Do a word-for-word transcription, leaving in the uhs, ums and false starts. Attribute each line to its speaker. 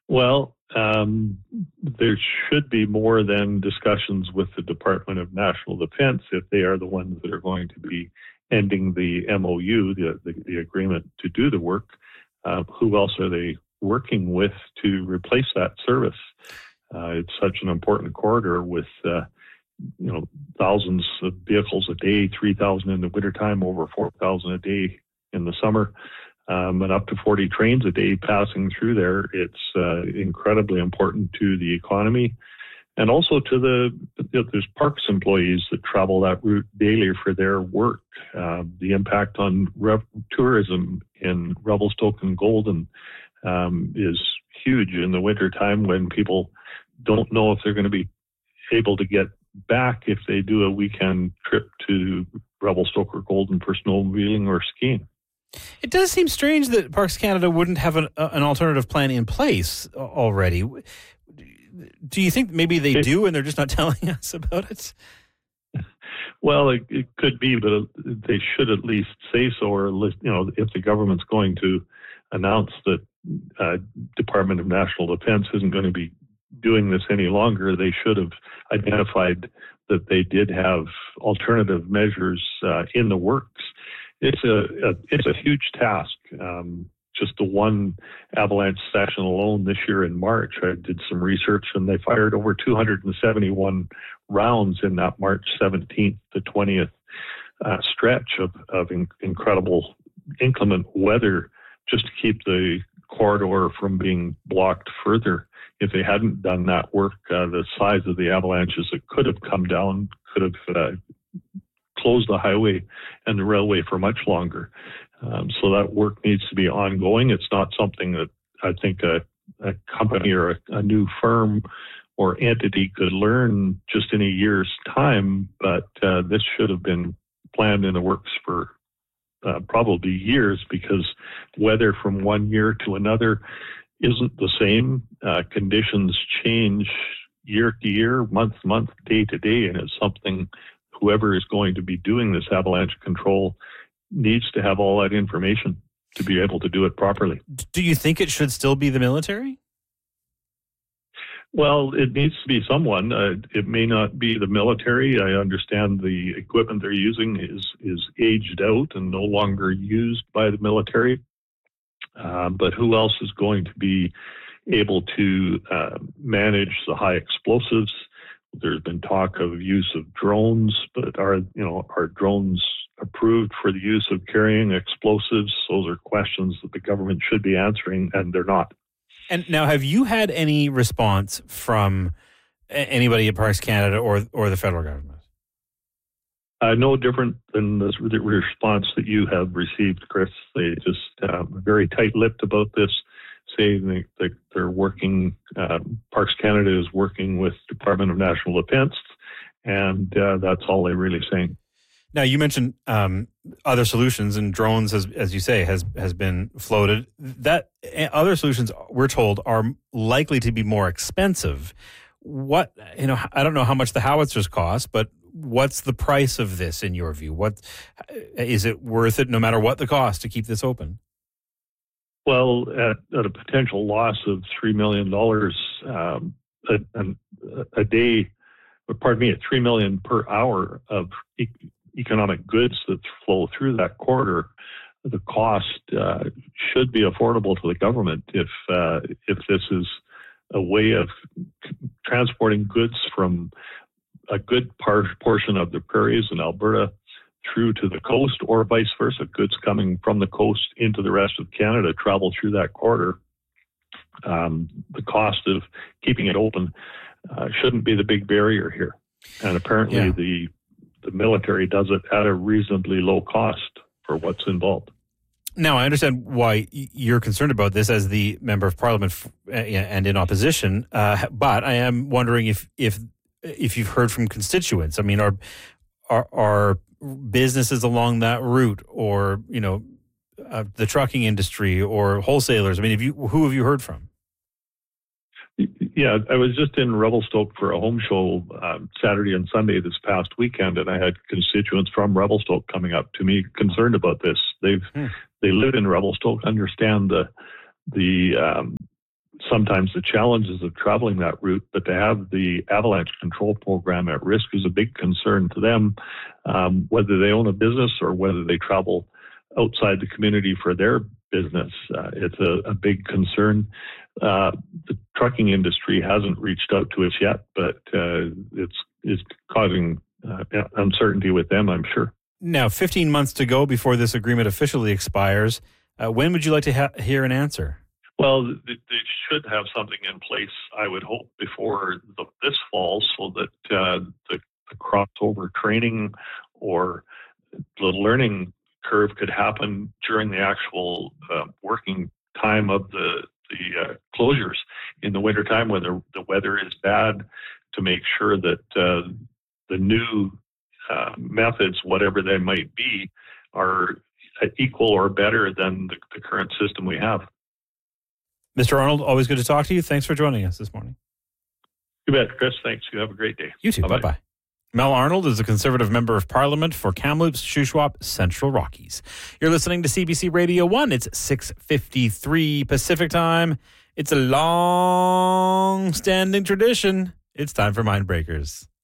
Speaker 1: Well, um, there should be more than discussions with the Department of National Defense if they are the ones that are going to be ending the M O U, the, the, the agreement to do the work. Uh, who else are they working with to replace that service? Uh, it's such an important corridor with, uh, you know, thousands of vehicles a day, three thousand in the wintertime, over four thousand a day in the summer. Um, and up to forty trains a day passing through there. It's uh, incredibly important to the economy and also to the, you know, there's parks employees that travel that route daily for their work. Uh, the impact on rev- tourism in Revelstoke and Golden um, is huge in the wintertime when people don't know if they're going to be able to get back if they do a weekend trip to Revelstoke or Golden for snowmobiling or skiing.
Speaker 2: It does seem strange that Parks Canada wouldn't have an, uh, an alternative plan in place already. Do you think maybe they it, do and they're just not telling us about it?
Speaker 1: Well, it, it could be, but they should at least say so, or, you know, if the government's going to announce that uh, Department of National Defense isn't going to be doing this any longer, they should have identified that they did have alternative measures uh, in the works. It's a, a it's a huge task. Um, just the one avalanche session alone this year in March, I did some research and they fired over two hundred seventy-one rounds in that March seventeenth to twentieth uh, stretch of, of in, incredible inclement weather just to keep the corridor from being blocked further. If they hadn't done that work, uh, the size of the avalanches that could have come down could have uh, closed the highway and the railway for much longer. Um, so that work needs to be ongoing. It's not something that I think a, a company or a, a new firm or entity could learn just in a year's time, but uh, this should have been planned in the works for uh, probably years, because weather from one year to another isn't the same. Uh, conditions change year to year, month to month, day to day, and it's something whoever is going to be doing this avalanche control needs to have all that information to be able to do it properly.
Speaker 2: Do you think it should still be the military?
Speaker 1: Well, it needs to be someone. Uh, it may not be the military. I understand the equipment they're using is is aged out and no longer used by the military. Uh, but who else is going to be able to uh, manage the high explosives? There's been talk of use of drones, but are, you know, are drones approved for the use of carrying explosives? Those are questions that the government should be answering, and they're not.
Speaker 2: And now, have you had any response from anybody at Parks Canada or or the federal government?
Speaker 1: Uh, no different than the response that you have received, Chris. They just uh, very tight-lipped about this, saying that they're working, uh, Parks Canada is working with Department of National Defense, and uh, that's all they're really saying.
Speaker 2: Now, you mentioned um, other solutions, and drones, as as you say, has has been floated. That other solutions, we're told, are likely to be more expensive. What, you know, I don't know how much the howitzers cost, but what's the price of this in your view? What is it worth it, no matter what the cost, to keep this open?
Speaker 1: Well, at, at a potential loss of three million dollars um, a, a, a day, or pardon me, at three million dollars per hour of e- economic goods that flow through that corridor, the cost uh, should be affordable to the government if uh, if this is a way of transporting goods from a good par- portion of the prairies in Alberta through to the coast, or vice versa. Goods coming from the coast into the rest of Canada travel through that corridor. Um, the cost of keeping it open uh, shouldn't be the big barrier here. And apparently yeah. the the military does it at a reasonably low cost for what's involved.
Speaker 2: Now, I understand why you're concerned about this as the member of Parliament and in opposition, uh, but I am wondering if if if you've heard from constituents. I mean, are are, are businesses along that route, or, you know, uh, the trucking industry or wholesalers? I mean, have you who have you heard from?
Speaker 1: Yeah, I was just in Revelstoke for a home show um, Saturday and Sunday this past weekend, and I had constituents from Revelstoke coming up to me concerned about this. They've hmm. they live in Revelstoke, understand the the um, sometimes the challenges of traveling that route, but to have the avalanche control program at risk is a big concern to them, um, whether they own a business or whether they travel outside the community for their business. Uh, it's a, a big concern. Uh, the trucking industry hasn't reached out to us yet, but uh, it's, it's causing uh, uncertainty with them, I'm sure.
Speaker 2: Now, fifteen months to go before this agreement officially expires. Uh, when would you like to ha- hear an answer?
Speaker 1: Well, they should have something in place, I would hope, before the, this fall, so that uh, the, the crossover training or the learning curve could happen during the actual uh, working time of the the uh, closures in the wintertime when the, the weather is bad, to make sure that uh, the new uh, methods, whatever they might be, are equal or better than the, the current system we have.
Speaker 2: Mister Arnold, always good to talk to you. Thanks for joining us this morning.
Speaker 1: You bet, Chris. Thanks. You have a great day.
Speaker 2: You too. Bye-bye. Bye-bye. Mel Arnold is a Conservative Member of Parliament for Kamloops, Shuswap, Central Rockies. You're listening to C B C Radio one. It's six fifty-three Pacific Time. It's a long-standing tradition. It's time for Mindbreakers.